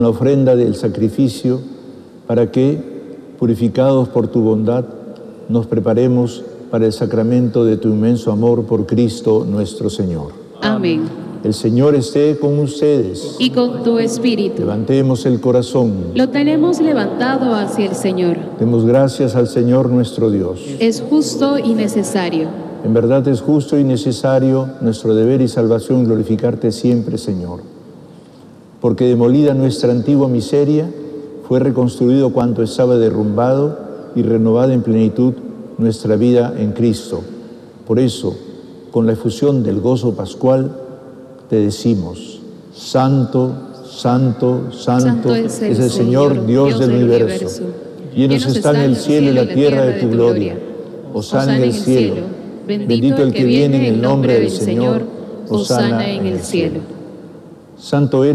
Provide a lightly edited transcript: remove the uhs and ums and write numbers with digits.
la ofrenda del sacrificio, para que, purificados por tu bondad, nos preparemos para el sacramento de tu inmenso amor por Cristo nuestro Señor. Amén. El Señor esté con ustedes. Y con tu espíritu. Levantemos el corazón. Lo tenemos levantado hacia el Señor. Demos gracias al Señor nuestro Dios. Es justo y necesario. En verdad es justo y necesario nuestro deber y salvación glorificarte siempre, Señor. Porque demolida nuestra antigua miseria, fue reconstruido cuanto estaba derrumbado y renovada en plenitud nuestra vida en Cristo. Por eso, con la efusión del gozo pascual, te decimos: Santo, Santo, Santo es el Señor Dios del universo. Llenos están el cielo y la tierra de tu gloria. Hosana en el cielo. Bendito el que viene en el nombre del Señor. Hosana en el cielo. Santo eres